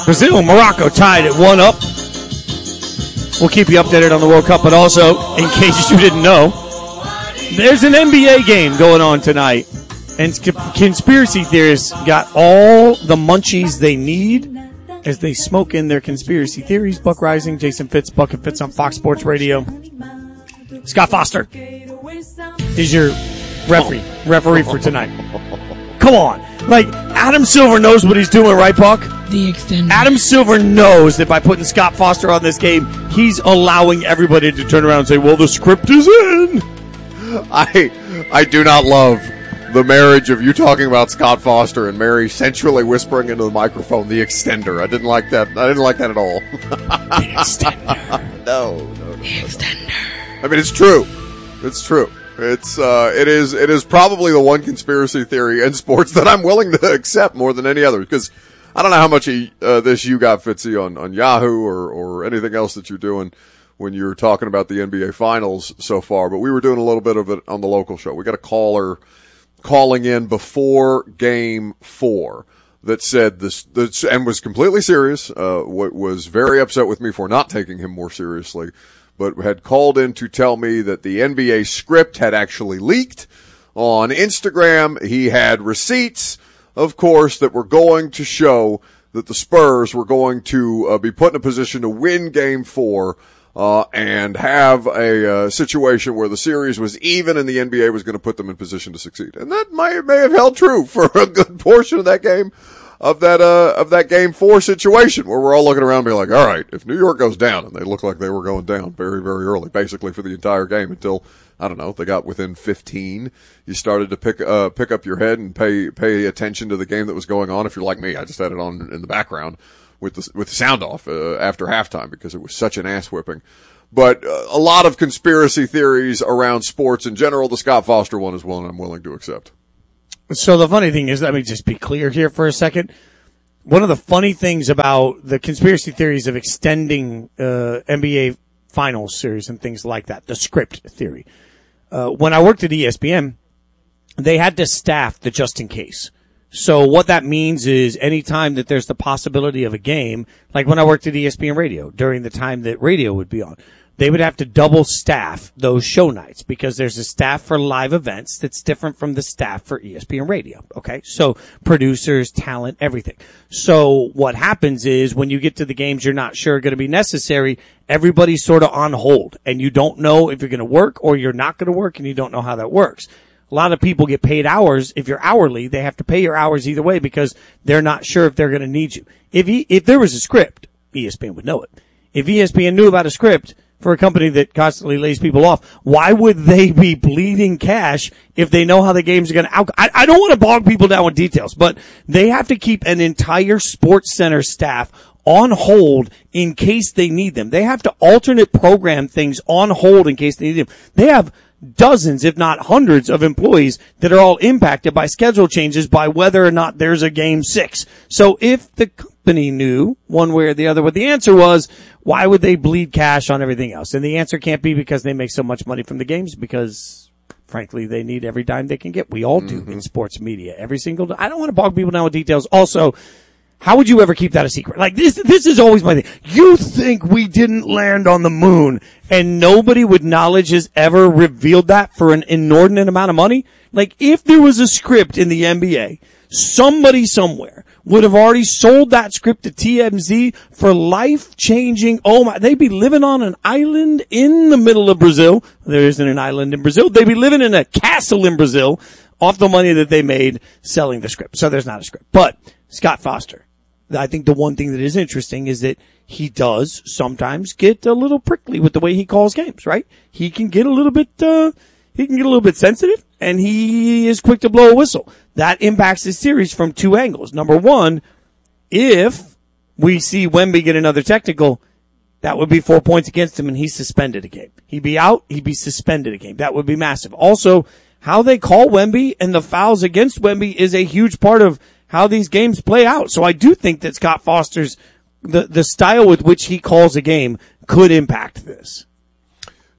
Brazil, Morocco tied at 1-1. We'll keep you updated on the World Cup, but also, in case you didn't know, there's an NBA game going on tonight. And conspiracy theorists got all the munchies they need as they smoke in their conspiracy theories. Buck Rising, Jason Fitz, Buck and Fitz on Fox Sports Radio. Scott Foster is your referee for tonight. Come on. Like, Adam Silver knows what he's doing, right, Buck? The extender. Adam Silver knows that by putting Scott Foster on this game, he's allowing everybody to turn around and say, well, the script is in. I do not love the marriage of you talking about Scott Foster and Mary sensually whispering into the microphone, the extender. I didn't like that. I didn't like that at all. The extender. No. The extender. I mean, it's true. It's true. It is probably the one conspiracy theory in sports that I'm willing to accept more than any other, because I don't know how much this you got, Fitzy, on Yahoo or anything else that you're doing when you're talking about the NBA Finals so far, but we were doing a little bit of it on the local show. We got a caller calling in before Game 4 that said this and was completely serious, was very upset with me for not taking him more seriously, but had called in to tell me that the NBA script had actually leaked on Instagram. He had receipts, of course, that were going to show that the Spurs were going to be put in a position to win Game 4 and have a situation where the series was even and the NBA was going to put them in position to succeed. And that may have held true for a good portion of that game, of that Game 4 situation, where we're all looking around and being like, all right, if New York goes down, and they looked like they were going down very, very early, basically for the entire game until, I don't know, they got within 15. You started to pick up your head and pay attention to the game that was going on. If you're like me, I just had it on in the background with the sound off after halftime because it was such an ass whipping. But a lot of conspiracy theories around sports in general. The Scott Foster one is one I'm willing to accept. So the funny thing is, let me just be clear here for a second. One of the funny things about the conspiracy theories of extending NBA Finals series and things like that, the script theory. When I worked at ESPN, they had to staff the just in case. So what that means is anytime that there's the possibility of a game, like when I worked at ESPN Radio, during the time that radio would be on, they would have to double staff those show nights because there's a staff for live events that's different from the staff for ESPN Radio. Okay. So producers, talent, everything. So what happens is when you get to the games you're not sure are going to be necessary, everybody's sort of on hold and you don't know if you're going to work or you're not going to work and you don't know how that works. A lot of people get paid hours. If you're hourly, they have to pay your hours either way because they're not sure if they're going to need you. If there was a script, ESPN would know it. If ESPN knew about a script for a company that constantly lays people off, why would they be bleeding cash if they know how the games are going to I don't want to bog people down with details, but they have to keep an entire Sports Center staff on hold in case they need them. They have to alternate program things on hold in case they need them. They have dozens, if not hundreds, of employees that are all impacted by schedule changes by whether or not there's a Game 6. So if the company knew one way or the other what the answer was, why would they bleed cash on everything else? And the answer can't be because they make so much money from the games, because frankly, they need every dime they can get. We all do in sports media. Every single, I don't want to bog people down with details. Also, how would you ever keep that a secret? Like this is always my thing. You think we didn't land on the moon and nobody with knowledge has ever revealed that for an inordinate amount of money? Like if there was a script in the NBA, somebody somewhere would have already sold that script to TMZ for life-changing. Oh my, they'd be living on an island in the middle of Brazil. There isn't an island in Brazil. They'd be living in a castle in Brazil off the money that they made selling the script. So there's not a script. But Scott Foster, I think the one thing that is interesting is that he does sometimes get a little prickly with the way he calls games, right? He can get a little bit sensitive, and he is quick to blow a whistle. That impacts his series from two angles. Number one, if we see Wemby get another technical, that would be 4 points against him and he's suspended a game. He'd be out, he'd be suspended a game. That would be massive. Also, how they call Wemby and the fouls against Wemby is a huge part of how these games play out. So I do think that Scott Foster's, the style with which he calls a game could impact this.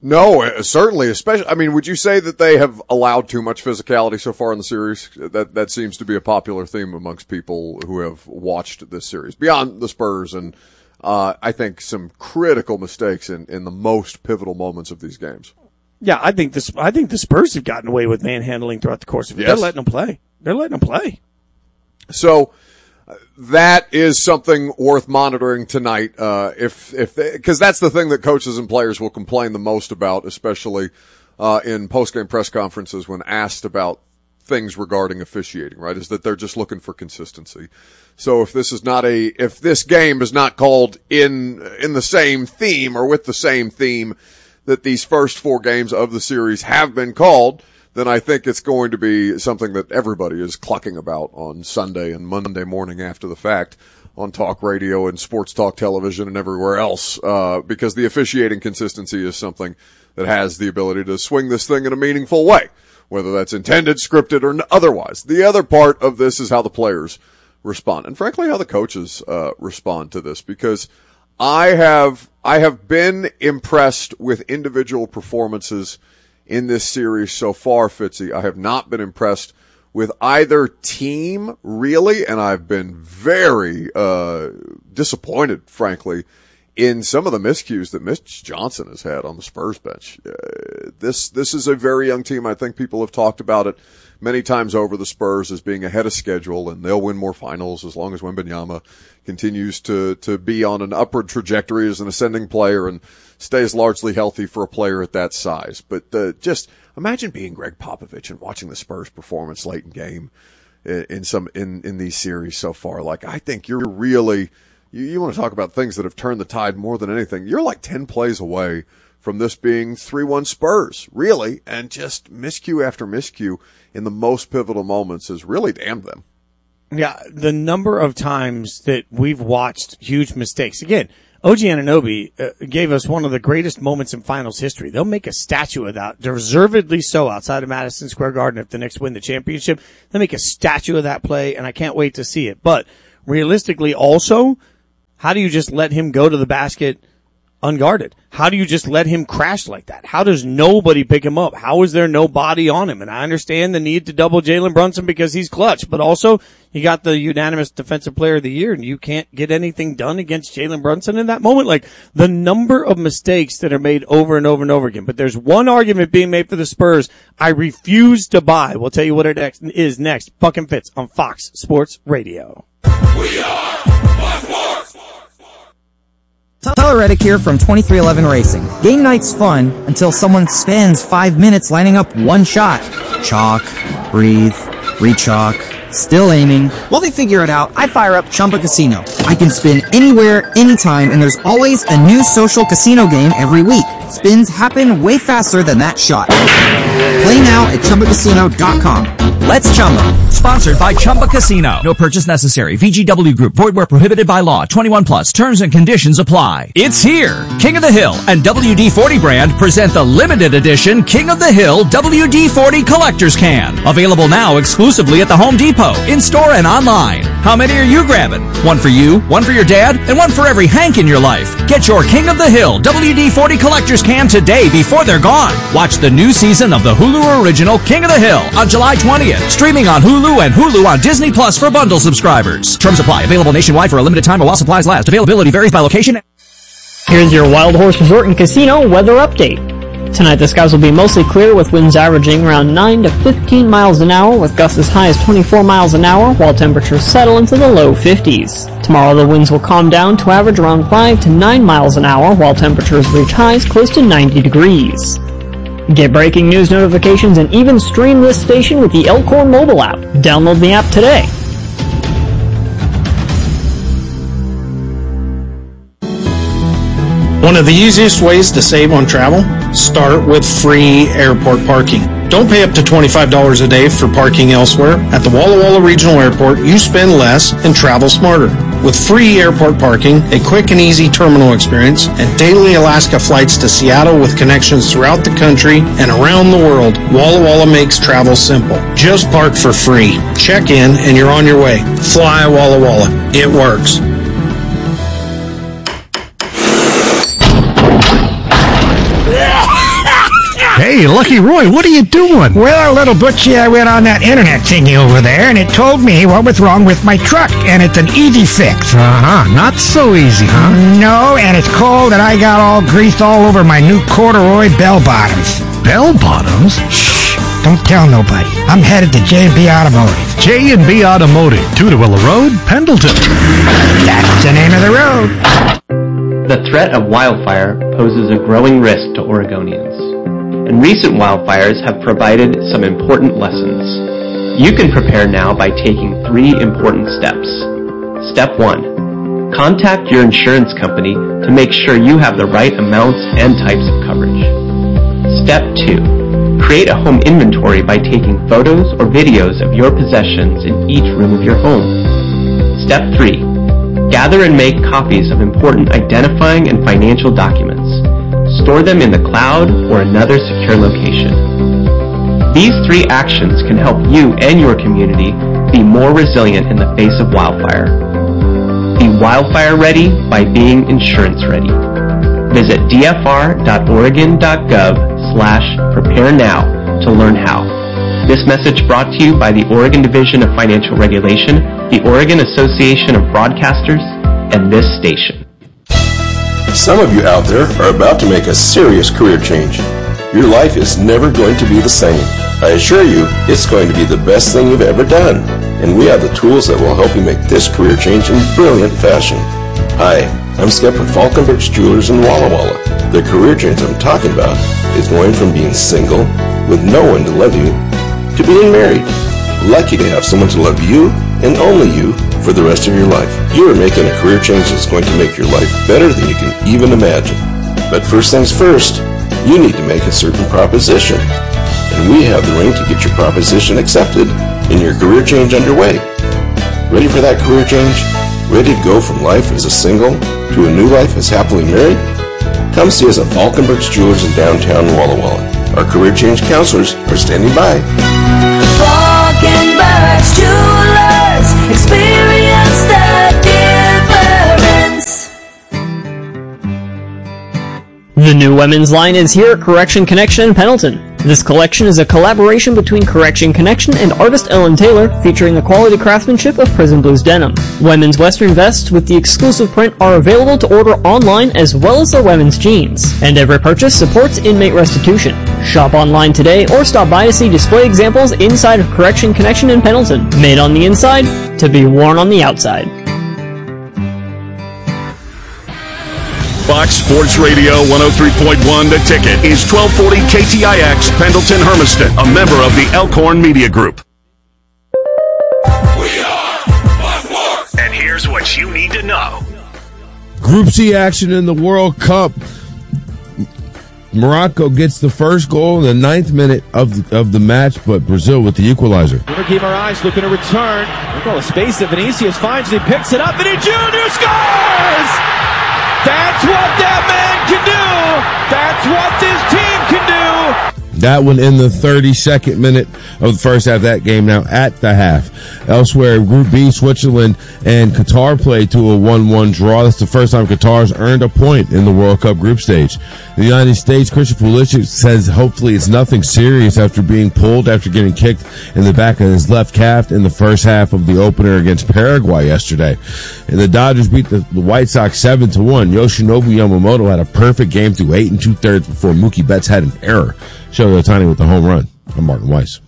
No, certainly, especially, I mean, would you say that they have allowed too much physicality so far in the series? That seems to be a popular theme amongst people who have watched this series, beyond the Spurs and, I think some critical mistakes in the most pivotal moments of these games. Yeah, I think the Spurs have gotten away with manhandling throughout the course of it. Yes. They're letting them play. So, that is something worth monitoring tonight, because that's the thing that coaches and players will complain the most about, especially, in post-game press conferences when asked about things regarding officiating, right? Is that they're just looking for consistency. So if this game is not called in the same theme or with the same theme that these first 4 games of the series have been called, then I think it's going to be something that everybody is clucking about on Sunday and Monday morning after the fact on talk radio and sports talk television and everywhere else, because the officiating consistency is something that has the ability to swing this thing in a meaningful way, whether that's intended, scripted, or otherwise. The other part of this is how the players respond, and frankly how the coaches respond to this, because I have been impressed with individual performances in this series so far, Fitzy. I have not been impressed with either team, really, and I've been very disappointed, frankly, in some of the miscues that Mitch Johnson has had on the Spurs bench. This is a very young team. I think people have talked about it many times over, the Spurs as being ahead of schedule, and they'll win more finals as long as Wembanyama continues to be on an upward trajectory as an ascending player and stays largely healthy for a player at that size. But just imagine being Greg Popovich and watching the Spurs performance late in game in these series so far. Like, I think you're really, you want to talk about things that have turned the tide more than anything. You're like 10 plays away from this being 3-1 Spurs, really, and just miscue after miscue in the most pivotal moments has really damned them. Yeah, the number of times that we've watched huge mistakes. Again, OG Anunoby gave us one of the greatest moments in finals history. They'll make a statue of that, deservedly so, outside of Madison Square Garden if the Knicks win the championship. They'll make a statue of that play, and I can't wait to see it. But realistically also, how do you just let him go to the basket unguarded? How do you just let him crash like that? How does nobody pick him up? How is there no body on him? And I understand the need to double Jalen Brunson because he's clutch, but also you got the unanimous defensive player of the year and you can't get anything done against Jalen Brunson in that moment. Like, the number of mistakes that are made over and over and over again. But there's one argument being made for the Spurs I refuse to buy. We'll tell you what it is next. Buck and Fitz on Fox Sports Radio. We are Fox Sports! Tyler Reddick here from 2311 Racing. Game night's fun until someone spends 5 minutes lining up one shot. Chalk, breathe, re-chalk, still aiming. While they figure it out, I fire up Chumba Casino. I can spin anywhere, anytime, and there's always a new social casino game every week. Spins happen way faster than that shot. Play now at ChumbaCasino.com. Let's Chumba. Sponsored by Chumba Casino. No purchase necessary. VGW Group. Void where prohibited by law. 21 plus. Terms and conditions apply. It's here. King of the Hill and WD-40 brand present the limited edition King of the Hill WD-40 Collector's Can. Available now exclusively at the Home Depot, in-store and online. How many are you grabbing? One for you, one for your dad, and one for every Hank in your life. Get your King of the Hill WD-40 Collector's Can today before they're gone. Watch the new season of the Hulu original King of the Hill on July 20th. Streaming on Hulu and Hulu on Disney Plus for bundle subscribers. Terms apply. Available nationwide for a limited time or while supplies last. Availability varies by location. Here's your Wild Horse Resort and Casino weather update. Tonight the skies will be mostly clear with winds averaging around 9 to 15 miles an hour with gusts as high as 24 miles an hour while temperatures settle into the low 50s. Tomorrow the winds will calm down to average around 5 to 9 miles an hour while temperatures reach highs close to 90 degrees. Get breaking news notifications and even stream this station with the Elkhorn mobile app. Download the app today. One of the easiest ways to save on travel? Start with free airport parking. Don't pay up to $25 a day for parking elsewhere. At the Walla Walla Regional Airport, you spend less and travel smarter. With free airport parking, a quick and easy terminal experience, and daily Alaska flights to Seattle with connections throughout the country and around the world, Walla Walla makes travel simple. Just park for free. Check in and you're on your way. Fly Walla Walla. It works. Hey, Lucky Roy, what are you doing? Well, little Butchie, I went on that internet thingy over there, and it told me what was wrong with my truck, and it's an easy fix. Not so easy, huh? No, and it's cold, and I got all greased all over my new corduroy bell bottoms. Bell bottoms? Shh, don't tell nobody. I'm headed to J&B Automotive. J&B Automotive, Tudorilla Road, Pendleton. That's the name of the road. The threat of wildfire poses a growing risk to Oregonians, and recent wildfires have provided some important lessons. You can prepare now by taking 3 important steps. Step 1. Contact your insurance company to make sure you have the right amounts and types of coverage. Step 2. Create a home inventory by taking photos or videos of your possessions in each room of your home. Step 3. Gather and make copies of important identifying and financial documents. Store them in the cloud or another secure location. These 3 actions can help you and your community be more resilient in the face of wildfire. Be wildfire ready by being insurance ready. Visit dfr.oregon.gov/prepare now to learn how. This message brought to you by the Oregon Division of Financial Regulation, the Oregon Association of Broadcasters, and this station. Some of you out there are about to make a serious career change. Your life is never going to be the same. I assure you, it's going to be the best thing you've ever done. And we have the tools that will help you make this career change in brilliant fashion. Hi, I'm Skip with Falkenberg's Jewelers in Walla Walla. The career change I'm talking about is going from being single, with no one to love you, to being married. Lucky to have someone to love you, and only you, for the rest of your life. You are making a career change that's going to make your life better than you can even imagine. But first things first, you need to make a certain proposition. And we have the ring to get your proposition accepted and your career change underway. Ready for that career change? Ready to go from life as a single to a new life as happily married? Come see us at Falkenberg's Jewelers in downtown Walla Walla. Our career change counselors are standing by. Falkenberg's Jewelers, experience the difference. The new women's line is here at Correction Connection in Pendleton. This collection is a collaboration between Correction Connection and artist Ellen Taylor, featuring the quality craftsmanship of Prison Blues denim. Women's western vests with the exclusive print are available to order online, as well as their women's jeans. And every purchase supports inmate restitution. Shop online today or stop by to see display examples inside of Correction Connection in Pendleton. Made on the inside to be worn on the outside. Fox Sports Radio 103.1 The Ticket is 1240 KTIX Pendleton Hermiston, a member of the Elkhorn Media Group. We are Fox Sports. And here's what you need to know. Group C action in the World Cup. Morocco gets the first goal in the 9th minute of the match, but Brazil with the equalizer. Guimarães looking to return. Look all the space that Vinicius finds. He picks it up. Vinicius Jr. scores! That's what that man can do. That's what this team can do. That one in the 32nd minute of the first half of that game, now at the half. Elsewhere, Group B, Switzerland and Qatar played to a 1-1 draw. That's the first time Qatar's earned a point in the World Cup group stage. The United States, Christian Pulisic says hopefully it's nothing serious after being pulled after getting kicked in the back of his left calf in the first half of the opener against Paraguay yesterday. And the Dodgers beat the White Sox 7-1. Yoshinobu Yamamoto had a perfect game through 8 2/3 before Mookie Betts had an error. Shohei Ohtani with the home run. I'm Martin Weiss.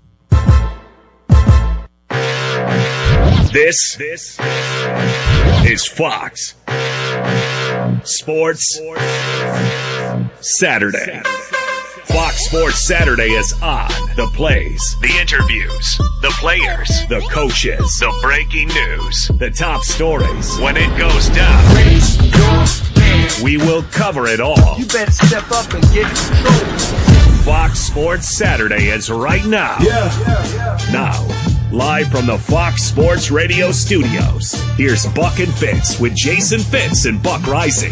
This is Fox Sports Saturday. Fox Sports Saturday is on. The plays, the interviews, the players, the coaches, the breaking news, the top stories. When it goes down, we will cover it all. You better step up and get in control. Fox Sports Saturday is right now. Now, live from the Fox Sports Radio studios, here's Buck and Fitz with Jason Fitz and Buck Rising.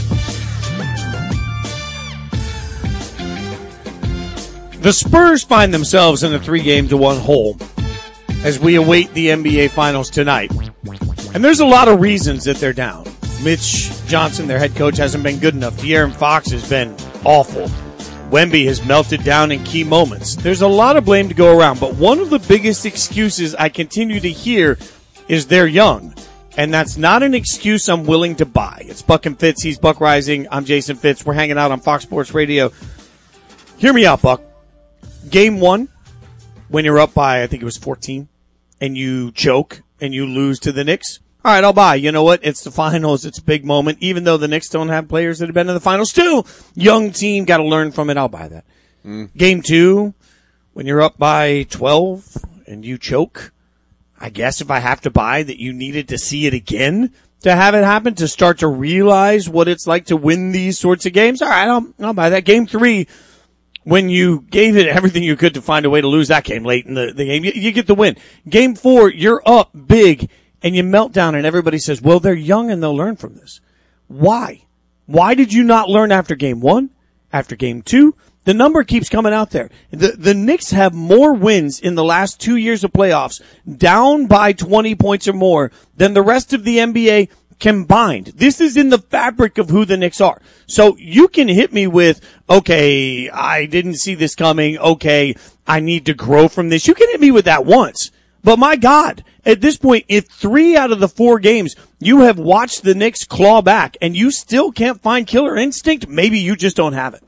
The Spurs find themselves in a 3-1 hole as we await the NBA Finals tonight. And there's a lot of reasons that they're down. Mitch Johnson, their head coach, hasn't been good enough. De'Aaron Fox has been awful. Wemby has melted down in key moments. There's a lot of blame to go around, but one of the biggest excuses I continue to hear is they're young. And that's not an excuse I'm willing to buy. It's Buck and Fitz. He's Buck Rising. I'm Jason Fitz. We're hanging out on Fox Sports Radio. Hear me out, Buck. Game 1, when you're up by, I think it was 14, and you choke and you lose to the Knicks. All right, I'll buy. You know what? It's the finals. It's a big moment. Even though the Knicks don't have players that have been in the finals, still, young team, got to learn from it. I'll buy that. Game 2, when you're up by 12 and you choke, I guess if I have to buy that you needed to see it again to have it happen, to start to realize what it's like to win these sorts of games. All right, I'll buy that. Game 3, when you gave it everything you could to find a way to lose that game late in the game, you get the win. Game 4, you're up big and you melt down and everybody says, well, they're young and they'll learn from this. Why? Why did you not learn after game 1, after game 2? The number keeps coming out there. The Knicks have more wins in the last 2 years of playoffs, down by 20 points or more, than the rest of the NBA combined. This is in the fabric of who the Knicks are. So you can hit me with, okay, I didn't see this coming. Okay, I need to grow from this. You can hit me with that once. But my God, at this point, if 3 out of the 4 games you have watched the Knicks claw back and you still can't find killer instinct, maybe you just don't have it.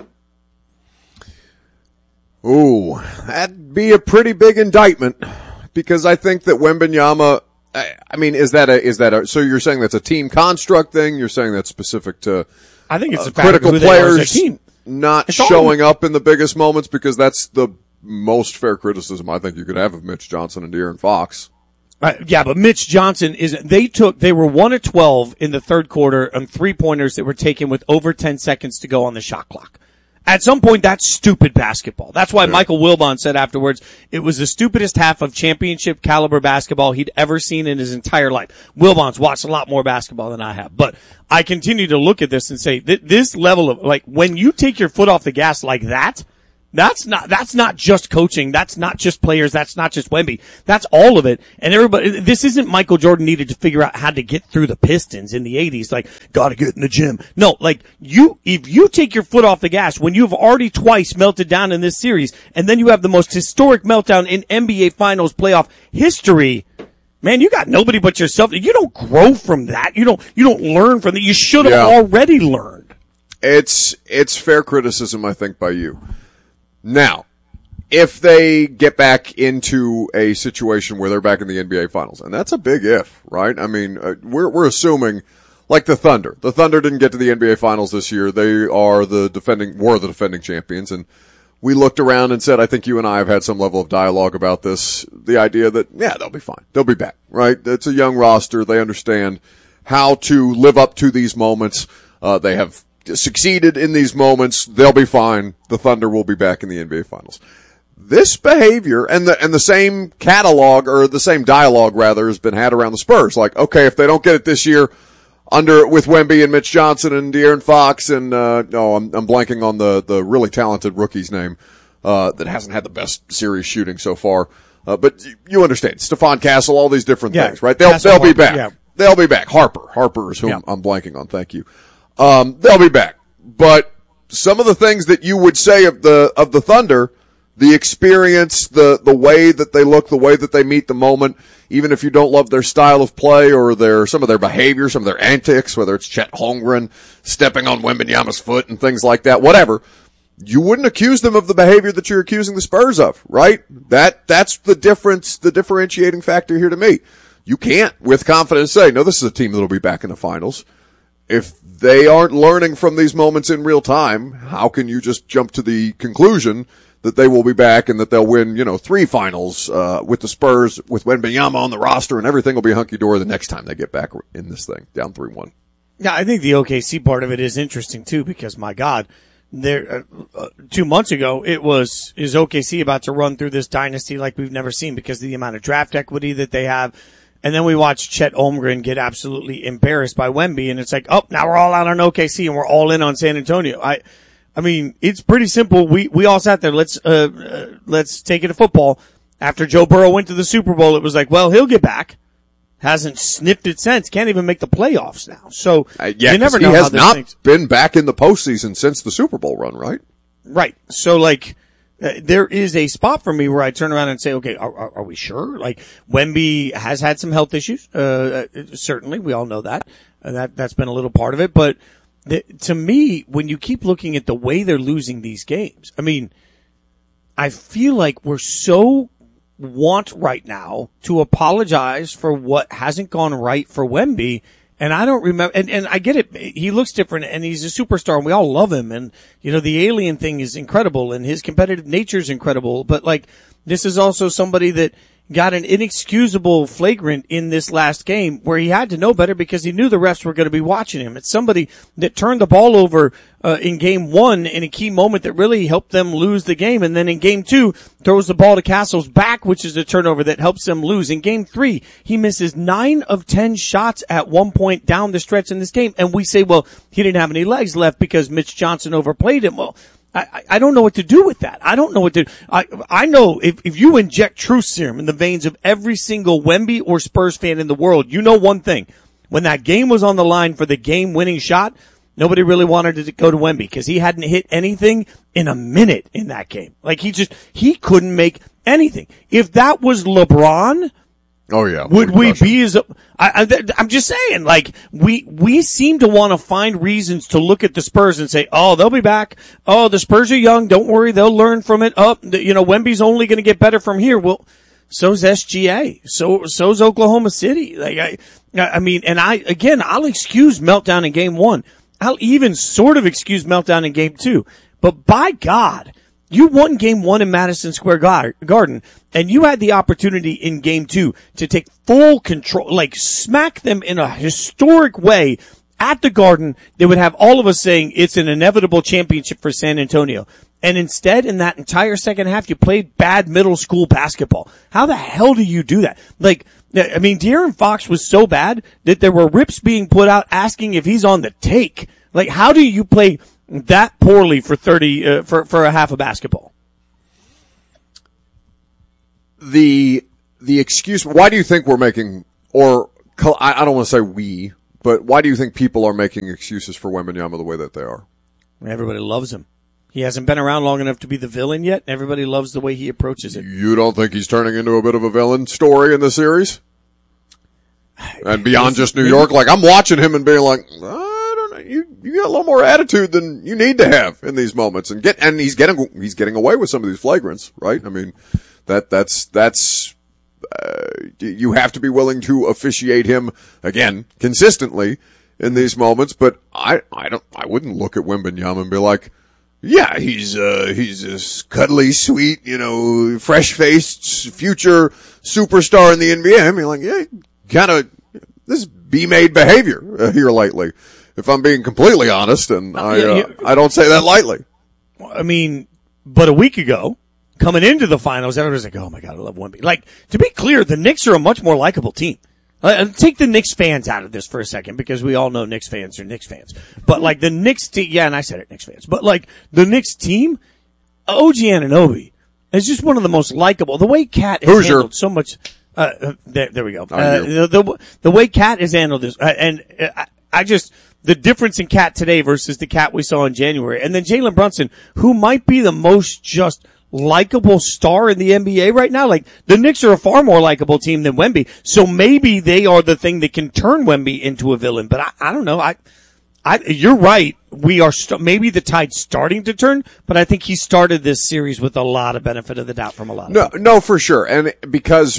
Ooh, that'd be a pretty big indictment, because I think that Wembanyama, I mean, is that a, so you're saying that's a team construct thing? You're saying that's specific to, I think it's critical players team. Not showing up in the biggest moments, because that's the most fair criticism I think you could have of Mitch Johnson and De'Aaron Fox. Yeah, but Mitch Johnson they were 1 of 12 in the third quarter on 3-pointers that were taken with over 10 seconds to go on the shot clock. At some point, that's stupid basketball. That's why Michael Wilbon said afterwards, it was the stupidest half of championship caliber basketball he'd ever seen in his entire life. Wilbon's watched a lot more basketball than I have. But I continue to look at this and say, this level of, like, when you take your foot off the gas like that, that's not just coaching. That's not just players. That's not just Wemby. That's all of it. And everybody, this isn't Michael Jordan needed to figure out how to get through the Pistons in the 80s. Like, gotta get in the gym. No, like, if you take your foot off the gas when you've already twice melted down in this series, and then you have the most historic meltdown in NBA Finals playoff history, man, you got nobody but yourself. You don't grow from that. You don't learn from that. You should have already learned. It's fair criticism, I think, by you. Now, if they get back into a situation where they're back in the NBA Finals, and that's a big if, right? I mean, we're assuming, like the Thunder. The Thunder didn't get to the NBA Finals this year. They were the defending champions, and we looked around and said, I think you and I have had some level of dialogue about this, the idea that, yeah, they'll be fine. They'll be back, right? It's a young roster. They understand how to live up to these moments. They have succeeded in these moments. They'll be fine. The Thunder will be back in the NBA Finals. This behavior and the same catalog, or the same dialogue rather, has been had around the Spurs. Like, okay, if they don't get it this year with Wemby and Mitch Johnson and De'Aaron Fox and I'm blanking on the really talented rookie's name that hasn't had the best series shooting so far. But you understand, Stephon Castle, all these different things, right? They'll be back. Yeah. They'll be back. Harper is who I'm blanking on. Thank you. They'll be back. But some of the things that you would say of the Thunder, the experience, the way that they look, the way that they meet the moment, even if you don't love their style of play or some of their behavior, some of their antics, whether it's Chet Holmgren stepping on Wembanyama's foot and things like that, whatever, you wouldn't accuse them of the behavior that you're accusing the Spurs of, right? That's the difference, the differentiating factor here to me. You can't with confidence say, no, this is a team that'll be back in the finals. If they aren't learning from these moments in real time, how can you just jump to the conclusion that they will be back and that they'll win, 3 finals, with the Spurs, with Wembanyama on the roster, and everything will be hunky-dory the next time they get back in this thing, down 3-1. Yeah, I think the OKC part of it is interesting too, because my God, there, 2 months ago, is OKC about to run through this dynasty like we've never seen because of the amount of draft equity that they have. And then we watch Chet Holmgren get absolutely embarrassed by Wemby, and it's like, oh, now we're all out on OKC and we're all in on San Antonio. I mean, it's pretty simple. We all sat there. Let's take it to football. After Joe Burrow went to the Super Bowl, it was like, well, he'll get back. Hasn't sniffed it since. Can't even make the playoffs now. So you never know. He has not been back in the postseason since the Super Bowl run, right? Right. So like, there is a spot for me where I turn around and say, okay, are we sure? Like, Wemby has had some health issues. Certainly, we all know that. That's been a little part of it. But to me, when you keep looking at the way they're losing these games, I mean, I feel like we're so want right now to apologize for what hasn't gone right for Wemby. And I don't remember, and I get it. He looks different and he's a superstar and we all love him. And, you know, the alien thing is incredible and his competitive nature is incredible. But like, this is also somebody that got an inexcusable flagrant in this last game where he had to know better because he knew the refs were going to be watching him. It's somebody that turned the ball over in game 1 in a key moment that really helped them lose the game. And then in game 2, throws the ball to Castle's back, which is a turnover that helps them lose. In game 3, he misses 9 of 10 shots at one point down the stretch in this game. And we say, well, he didn't have any legs left because Mitch Johnson overplayed him. Well, I don't know what to do with that. I don't know what to, I know if you inject truth serum in the veins of every single Wemby or Spurs fan in the world, you know one thing. When that game was on the line for the game winning shot, nobody really wanted to go to Wemby because he hadn't hit anything in a minute in that game. Like he couldn't make anything. If that was LeBron, oh yeah, would we be as, I'm just saying, like, we seem to want to find reasons to look at the Spurs and say, oh, they'll be back. Oh, the Spurs are young. Don't worry. They'll learn from it. Oh, you know, Wemby's only going to get better from here. Well, so's SGA. So's Oklahoma City. Like, I mean, and I'll excuse meltdown in game 1. I'll even sort of excuse meltdown in game 2. But by God, you won game 1 in Madison Square Garden, and you had the opportunity in game 2 to take full control, like smack them in a historic way at the Garden that would have all of us saying it's an inevitable championship for San Antonio. And instead, in that entire second half, you played bad middle school basketball. How the hell do you do that? Like, I mean, De'Aaron Fox was so bad that there were rips being put out asking if he's on the take. Like, how do you play that poorly for 30, for a half of basketball? The excuse, why do you think we're making, or I don't want to say we, but why do you think people are making excuses for Wembanyama the way that they are? Everybody loves him. He hasn't been around long enough to be the villain yet. Everybody loves the way he approaches it. You don't think he's turning into a bit of a villain story in the series? And beyond just New York, like I'm watching him and being like, I don't know, you got a little more attitude than you need to have in these moments, and he's getting away with some of these flagrants, right? I mean, that's you have to be willing to officiate him again consistently in these moments, but I wouldn't look at Wembanyama and be like, yeah, he's this cuddly, sweet, you know, fresh-faced future superstar in the NBA. I mean, like, yeah, kind of this be-made behavior here lately. If I'm being completely honest, and I don't say that lightly. I mean, but a week ago, coming into the finals, everybody's like, oh my God, I love Wemby. Like, to be clear, the Knicks are a much more likable team. Take the Knicks fans out of this for a second, because we all know Knicks fans are Knicks fans. But like the Knicks team, yeah, and I said it, Knicks fans. But like the Knicks team, OG Anunoby is just one of the most likable. The way Cat has handled so much, there we go. The way Cat has handled this, I just, the difference in Cat today versus the Cat we saw in January. And then Jalen Brunson, who might be the most just likable star in the NBA right now. Like, the Knicks are a far more likable team than Wemby. So maybe they are the thing that can turn Wemby into a villain. But I don't know. You're right. We are maybe the tide's starting to turn, but I think he started this series with a lot of benefit of the doubt from a lot of people. No, for sure. And because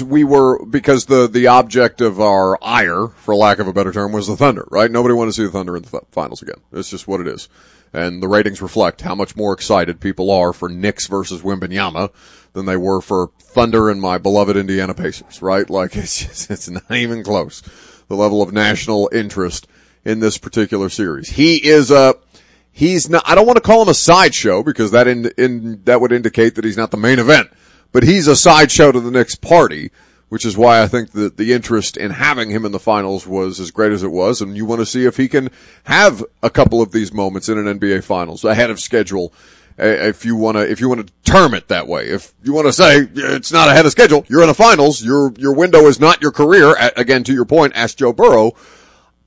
the object of our ire, for lack of a better term, was the Thunder, right? Nobody wanted to see the Thunder in the finals again. It's just what it is. And the ratings reflect how much more excited people are for Knicks versus Wembanyama than they were for Thunder and my beloved Indiana Pacers, right? Like, it's not even close. The level of national interest in this particular series. He's not, I don't want to call him a sideshow, because that that would indicate that he's not the main event, but he's a sideshow to the Knicks party, which is why I think that the interest in having him in the finals was as great as it was. And you want to see if he can have a couple of these moments in an NBA finals ahead of schedule. If you want to term it that way, if you want to say it's not ahead of schedule, you're in a finals, your window is not your career. Again, to your point, ask Joe Burrow.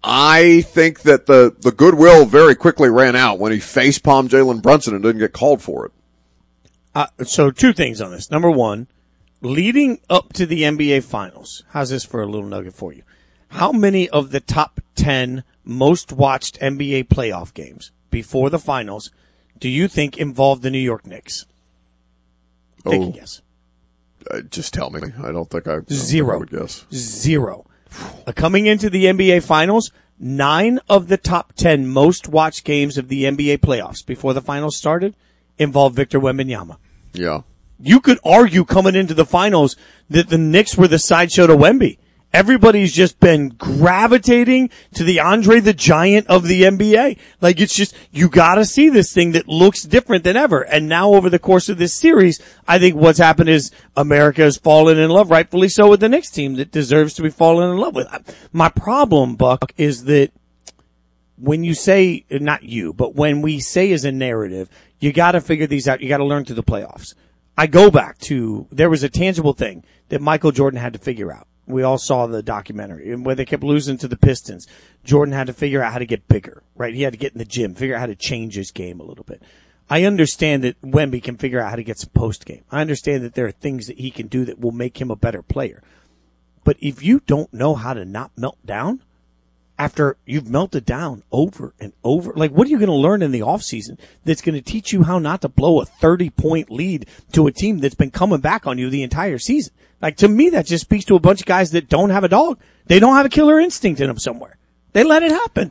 I think that the goodwill very quickly ran out when he face-palmed Jalen Brunson and didn't get called for it. So 2 things on this. Number 1, leading up to the NBA Finals, how's this for a little nugget for you? How many of the top 10 most watched NBA playoff games before the Finals do you think involved the New York Knicks? Take a guess. Just tell me. I don't think I would guess. 0. Coming into the NBA Finals, 9 of the top 10 most watched games of the NBA playoffs before the Finals started involved Victor Wembanyama. Yeah. You could argue coming into the Finals that the Knicks were the sideshow to Wemby. Everybody's just been gravitating to the Andre the Giant of the NBA. Like, it's just, you gotta see this thing that looks different than ever. And now over the course of this series, I think what's happened is America has fallen in love, rightfully so, with the Knicks team that deserves to be fallen in love with. My problem, Buck, is that when you say, not you, but when we say as a narrative, you gotta figure these out. You gotta learn through the playoffs. I go back to, there was a tangible thing that Michael Jordan had to figure out. We all saw the documentary, and where they kept losing to the Pistons, Jordan had to figure out how to get bigger, right? He had to get in the gym, figure out how to change his game a little bit. I understand that Wemby can figure out how to get some post game. I understand that there are things that he can do that will make him a better player. But if you don't know how to not melt down after you've melted down over and over, like, what are you going to learn in the offseason that's going to teach you how not to blow a 30-point lead to a team that's been coming back on you the entire season? Like, to me, that just speaks to a bunch of guys that don't have a dog. They don't have a killer instinct in them somewhere. They let it happen.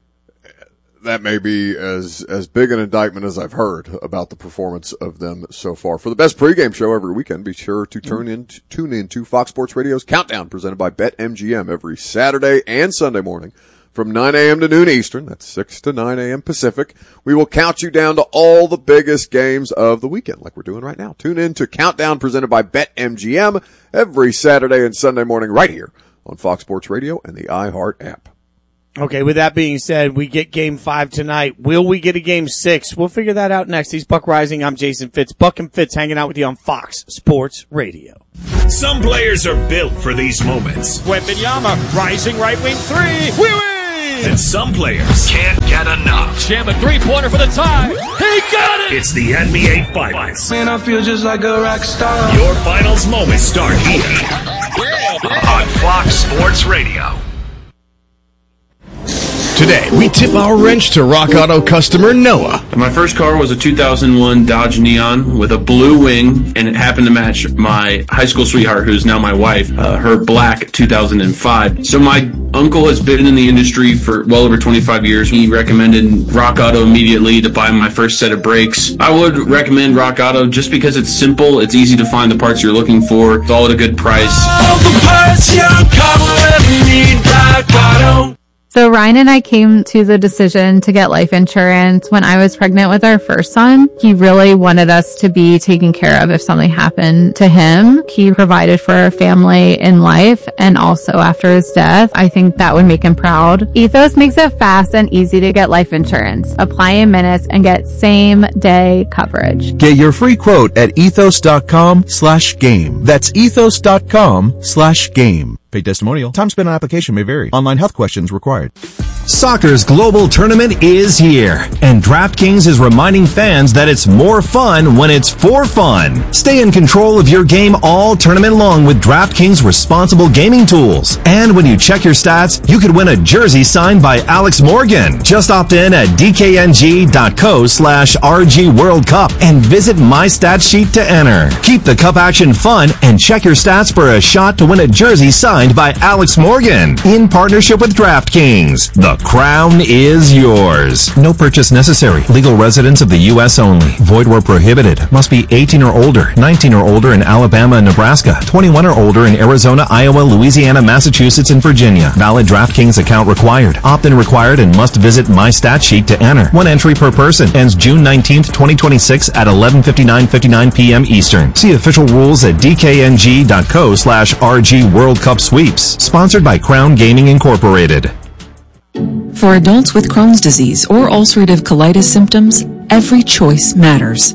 That may be as big an indictment as I've heard about the performance of them so far. For the best pregame show every weekend, be sure to tune in to Fox Sports Radio's Countdown, presented by BetMGM, every Saturday and Sunday morning from 9 a.m. to noon Eastern. That's 6 to 9 a.m. Pacific. We will count you down to all the biggest games of the weekend, like we're doing right now. Tune in to Countdown, presented by BetMGM, every Saturday and Sunday morning right here on Fox Sports Radio and the iHeart app. Okay, with that being said, we get Game 5 tonight. Will we get a Game 6? We'll figure that out next. He's Buck Rising. I'm Jason Fitz. Buck and Fitz hanging out with you on Fox Sports Radio. Some players are built for these moments. Wembanyama, rising right wing 3. We win! And some players can't get enough. Jam a 3-pointer for the tie. He got it! It's the NBA Finals. Man, I feel just like a rock star. Your finals moments start here on Fox Sports Radio. Today, we tip our wrench to Rock Auto customer Noah. My first car was a 2001 Dodge Neon with a blue wing, and it happened to match my high school sweetheart, who's now my wife, her black 2005. So my uncle has been in the industry for well over 25 years. He recommended Rock Auto immediately to buy my first set of brakes. I would recommend Rock Auto just because it's simple, it's easy to find the parts you're looking for, it's all at a good price. All the parts your car will ever need, Rock Auto. So Ryan and I came to the decision to get life insurance when I was pregnant with our first son. He really wanted us to be taken care of if something happened to him. He provided for our family in life and also after his death. I think that would make him proud. Ethos makes it fast and easy to get life insurance. Apply in minutes and get same day coverage. Get your free quote at ethos.com/game. That's ethos.com/game. Paid testimonial. Time spent on application may vary. Online health questions required. Soccer's global tournament is here, and DraftKings is reminding fans that it's more fun when it's for fun. Stay in control of your game all tournament long with DraftKings responsible gaming tools. And when you check your stats, you could win a jersey signed by Alex Morgan. Just opt in at dkng.co/RG World Cup and visit My Stat Sheet to enter. Keep the cup action fun and check your stats for a shot to win a jersey signed by Alex Morgan in partnership with DraftKings. The crown is yours. No purchase necessary. Legal residents of the U.S. only. Void where prohibited. Must be 18 or older, 19 or older in Alabama and Nebraska, 21 or older in Arizona, Iowa, Louisiana, Massachusetts, and Virginia. Valid DraftKings account required. Opt-in required and must visit My Stat Sheet to enter. One entry per person. Ends June 19th, 2026 at 11:59 p.m. Eastern. See official rules at dkng.co/RG World Cup Sweeps. Sponsored by Crown Gaming Incorporated. For adults with Crohn's disease or ulcerative colitis symptoms, every choice matters.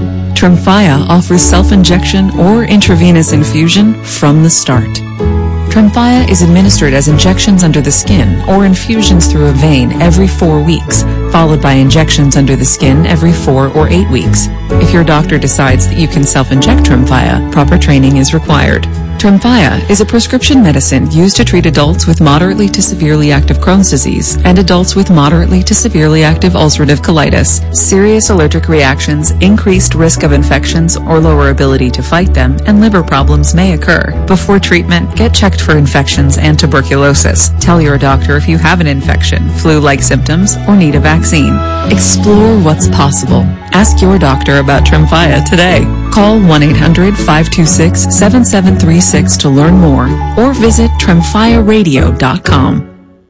Tremfya offers self-injection or intravenous infusion from the start. Tremfya is administered as injections under the skin or infusions through a vein every 4 weeks, followed by injections under the skin every 4 or 8 weeks. If your doctor decides that you can self-inject Tremfya, proper training is required. Tremfya is a prescription medicine used to treat adults with moderately to severely active Crohn's disease and adults with moderately to severely active ulcerative colitis. Serious allergic reactions, increased risk of infections or lower ability to fight them, and liver problems may occur. Before treatment, get checked for infections and tuberculosis. Tell your doctor if you have an infection, flu-like symptoms, or need a vaccine. Explore what's possible. Ask your doctor about Tremfya today. Call 1-800-526-7736 to learn more or visit TremfyaRadio.com.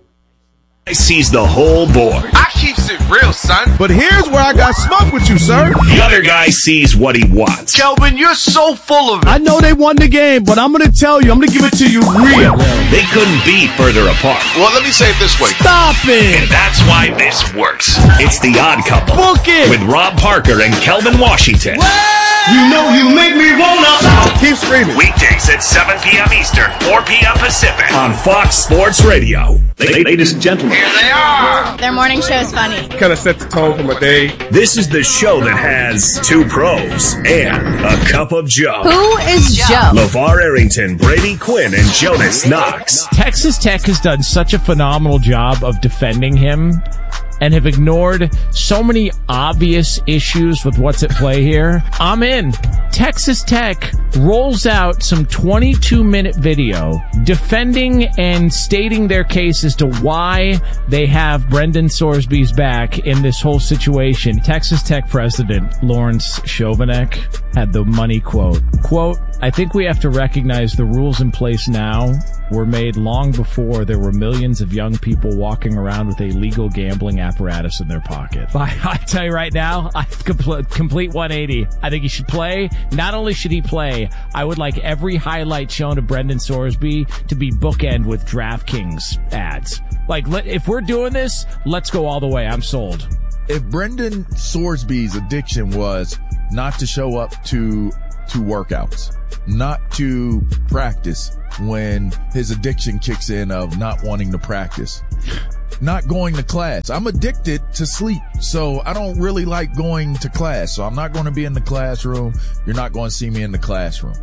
Sees the whole board. I keeps it real, son. But here's where I got smoke with you, sir. The other guy sees what he wants. Kelvin, you're so full of it. I know they won the game, but I'm going to tell you, I'm going to give it to you real. They couldn't be further apart. Well, let me say it this way. Stop it. And that's why this works. It's The Odd Couple. Book it. With Rob Parker and Kelvin Washington. You know you make me wanna. Keep screaming. Weekdays at 7 p.m. Eastern, 4 p.m. Pacific on Fox Sports Radio. Ladies and gentlemen. Here they are. Their morning show is funny. Kind of set the tone for my day. This is the show that has 2 pros and a cup of Joe. Who is Joe? LeVar Arrington, Brady Quinn, and Jonas Knox. Texas Tech has done such a phenomenal job of defending him and have ignored so many obvious issues with what's at play here. I'm in. Texas Tech rolls out some 22-minute video defending and stating their case as to why they have Brendan Sorsby's back in this whole situation. Texas Tech president Lawrence Chovanec had the money quote, I think we have to recognize the rules in place now were made long before there were millions of young people walking around with a legal gambling apparatus in their pocket. I tell you right now, I complete 180. I think he should play. Not only should he play, I would like every highlight shown of Brendan Sorsby to be bookend with DraftKings ads. Like, if we're doing this, let's go all the way. I'm sold. If Brendan Sorsby's addiction was not to show up to workouts, not to practice when his addiction kicks in of not wanting to practice, not going to class. I'm addicted to sleep, so I don't really like going to class. So I'm not going to be in the classroom. You're not going to see me in the classroom.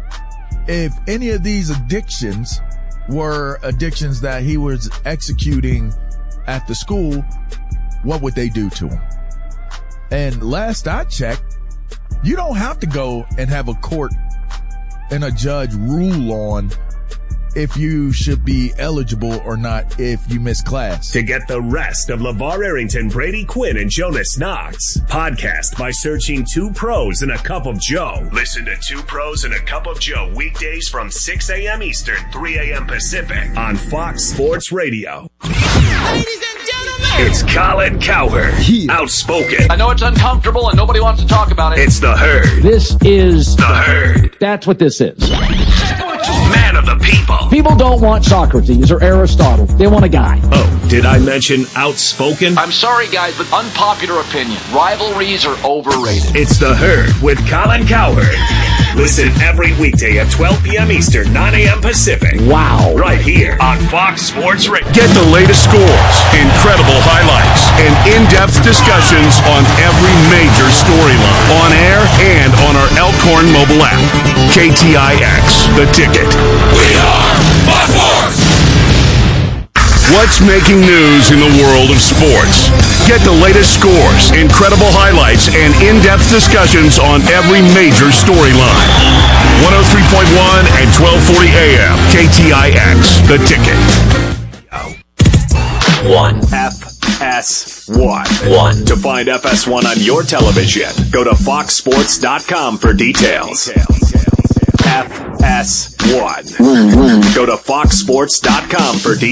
If any of these addictions were addictions that he was executing at the school, what would they do to him? And last I checked, you don't have to go and have a court and a judge rule on if you should be eligible or not if you miss class. To get the rest of LeVar Arrington, Brady Quinn, and Jonas Knox, podcast by searching 2 Pros and a Cup of Joe. Listen to 2 Pros and a Cup of Joe weekdays from 6 a.m. Eastern, 3 a.m. Pacific on Fox Sports Radio. Ladies and gentlemen, it's Colin Cowherd, outspoken. I know it's uncomfortable and nobody wants to talk about it. It's the Herd. This is the Herd. That's what this is. Man of the people. People don't want Socrates or Aristotle. They want a guy. Oh, did I mention outspoken? I'm sorry, guys, but unpopular opinion. Rivalries are overrated. It's the Herd with Colin Cowherd. Listen every weekday at 12 p.m. Eastern, 9 a.m. Pacific. Wow. Right here on Fox Sports Radio. Get the latest scores, incredible highlights, and in-depth discussions on every major storyline. On air and on our Elkhorn mobile app. KTIX, The Ticket. We are Fox Sports. What's making news in the world of sports? Get the latest scores, incredible highlights, and in-depth discussions on every major storyline. 103.1 and 1240 AM. KTIX, The Ticket. 1 FS1. To find FS1 on your television, go to foxsports.com for details. FS1. Go to foxsports.com for details.